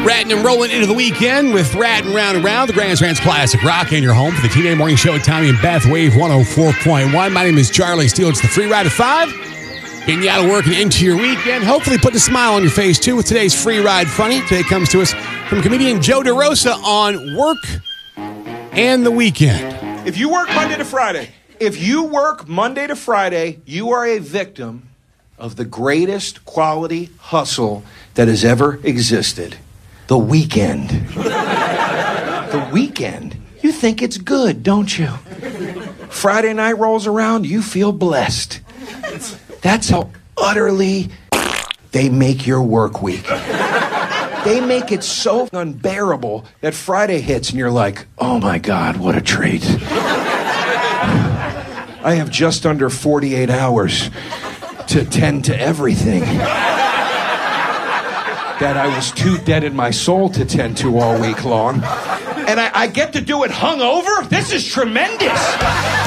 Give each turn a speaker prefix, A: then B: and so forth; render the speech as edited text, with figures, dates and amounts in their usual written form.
A: Ratting and rolling into the weekend with Ratting Round and Round, the Grand Rants Classic Rock, and your home for the TNA Morning Show with Tommy and Beth, Wave 104.1. My name is Charlie Steele. It's the Free Ride at 5. Getting you out of work and into your weekend. Hopefully putting a smile on your face, too, with today's Free Ride Funny. Today comes to us from comedian Joe DeRosa on work and the weekend.
B: If you work Monday to Friday, you are a victim of the greatest quality hustle that has ever existed. The weekend. The weekend. You think it's good, don't you? Friday night rolls around, you feel blessed. That's how utterly they make your work week. They make it so unbearable that Friday hits and you're like, oh my God, what a treat. I have just under 48 hours to tend to everything that I was too dead in my soul to tend to all week long. And I get to do it hungover? This is tremendous.